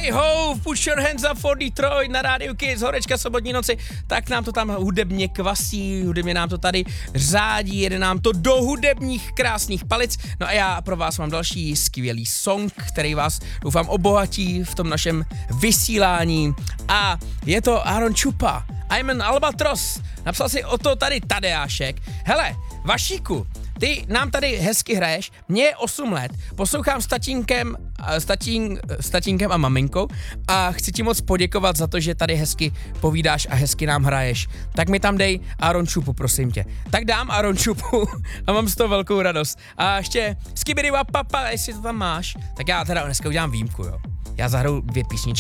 Hey ho, put your hands up for Detroit na rádiu Kiss, horečka sobotní noci, tak nám to tam hudebně kvasí, hudebně nám to tady řádí, jede nám to do hudebních krásných palic. No a já pro vás mám další skvělý song, který vás doufám obohatí v tom našem vysílání. A je to Aaron Chupa, I'm an Albatros. Napsal si o to tady Tadeášek. Hele, Vašíku, ty nám tady hezky hraješ, mně je 8 let, poslouchám s tatínkem a maminkou a chci ti moc poděkovat za to, že tady hezky povídáš a hezky nám hraješ. Tak mi tam dej Aaron Chupu, prosím tě. Tak dám Aaron Chupu a mám z toho velkou radost. A ještě Skibidi Wapapa, jestli to tam máš, tak já teda dneska udělám výjimku, jo. Já zahraju 2 písničky.